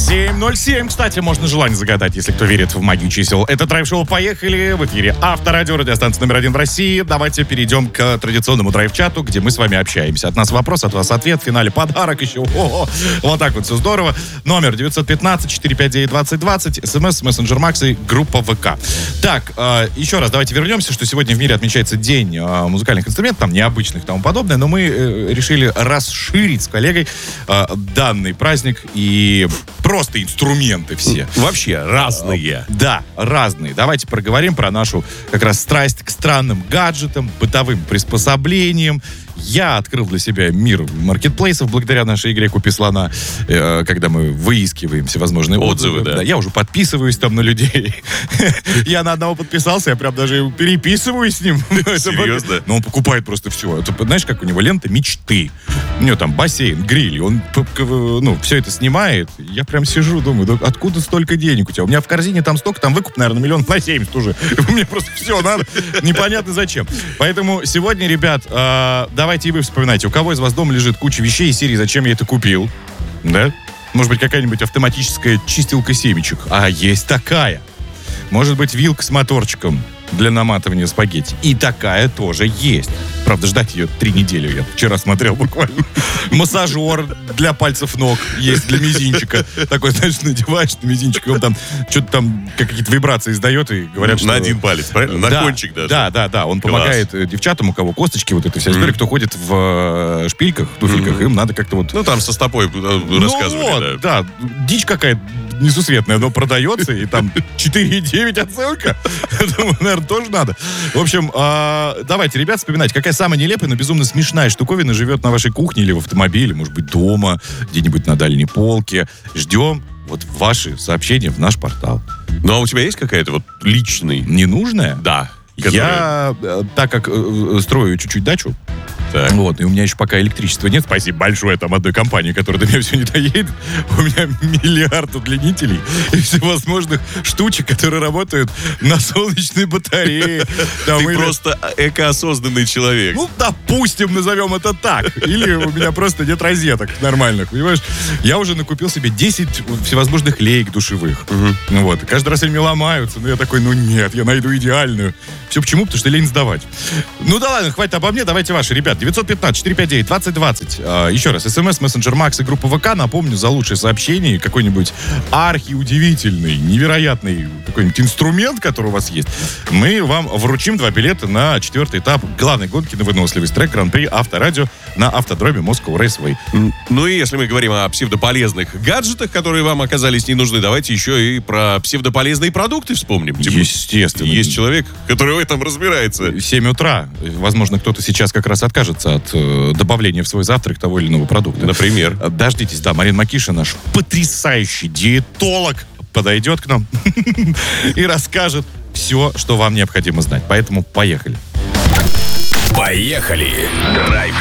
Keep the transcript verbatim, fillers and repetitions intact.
семь ноль семь. Кстати, можно желание загадать, если кто верит в магию чисел. Это драйв-шоу «Поехали». В эфире Авторадио, радиостанция номер один в России. Давайте перейдем к традиционному драйв-чату, где мы с вами общаемся. От нас вопрос, от вас ответ. В финале подарок еще. О-о-о. Вот так вот все здорово. Номер девять один пять четыре пять девять двадцать двадцать. СМС, мессенджер Макс и группа ВК. Так, э, еще раз давайте вернемся, что сегодня в мире отмечается день э, музыкальных инструментов, там необычных и тому подобное, но мы э, решили расширить с коллегой э, данный праздник и просто инструменты все. Вообще разные. Да, разные. Давайте проговорим про нашу как раз страсть к странным гаджетам, бытовым приспособлениям. Я открыл для себя мир маркетплейсов благодаря нашей игре «Купи слона», э, когда мы выискиваем всевозможные отзывы. Отзывы, да. Я уже подписываюсь там на людей. Я на одного подписался, я прям даже переписываюсь с ним. Серьезно? Но он покупает просто все. Знаешь, как у него лента мечты. У него там бассейн, гриль, он ну, все это снимает. Я прям сижу, думаю, откуда столько денег у тебя? У меня в корзине там столько, там выкуп, наверное, миллион на семьдесят уже. Мне просто все надо, непонятно зачем. Поэтому сегодня, ребят, давайте и вы вспоминайте, у кого из вас дома лежит куча вещей из серии «Зачем я это купил?» Да? Может быть, какая-нибудь автоматическая чистилка семечек. А есть такая. Может быть, вилка с моторчиком для наматывания спагетти. И такая тоже есть. Правда, ждать ее три недели. Я вчера смотрел буквально. Массажер для пальцев ног есть, для мизинчика. Такой, знаешь, надеваешь на мизинчик, и он там что-то там какие-то вибрации издает, и говорят, что... На один палец, правильно? На да, кончик даже. Да, да, да. Он Класс. помогает девчатам, у кого косточки, вот эта вся история, mm-hmm. кто ходит в э, шпильках, туфельках, mm-hmm. им надо как-то вот... Ну, там со стопой рассказывали, ну, вот, да. да. Дичь какая-то несусветная, но продается, и там четыре девять оценка. Думаю, наверное, тоже надо. В общем, э, давайте, ребят, вспоминайте, какая самая нелепая, но безумно смешная штуковина живет на вашей кухне или в автомобиле, может быть, дома, где-нибудь на дальней полке. Ждем вот ваши сообщения в наш портал. Ну, а у тебя есть какая-то вот личный? Ненужная? Да. Которая... Я, э, так как э, строю чуть-чуть дачу, так. Вот, и у меня еще пока электричества нет. Спасибо большое там одной компании, которая до меня все не доедет. У меня миллиард удлинителей и всевозможных штучек, которые работают на солнечной батарее. Там, Ты или... просто экоосознанный человек. Ну, допустим, назовем это так. Или у меня просто нет розеток нормальных, понимаешь? Я уже накупил себе десять всевозможных лейк душевых. Угу. Ну вот, каждый раз они ломаются. Но я такой, ну нет, я найду идеальную. Все почему? Потому что лень сдавать. Ну да ладно, хватит обо мне, давайте ваши, ребят. девять один пять четыре пять девять двадцать двадцать. А, еще раз, СМС, мессенджер Макс и группа ВК. Напомню, за лучшее сообщение какой-нибудь архиудивительный, невероятный какой-нибудь инструмент, который у вас есть, мы вам вручим два билета на четвертый этап главной гонки на выносливость, трек Гран-при Авторадио на автодроме Moscow Raceway. Ну и если мы говорим о псевдополезных гаджетах, которые вам оказались не нужны, давайте еще и про псевдополезные продукты вспомним. Естественно. Есть человек, который в этом разбирается. В семь утра. Возможно, кто-то сейчас как раз откажется от э, добавления в свой завтрак того или иного продукта. Например. Дождитесь, да, Марина Макиша, наш потрясающий диетолог, подойдет к нам и расскажет все, что вам необходимо знать. Поэтому поехали. Поехали! Драйв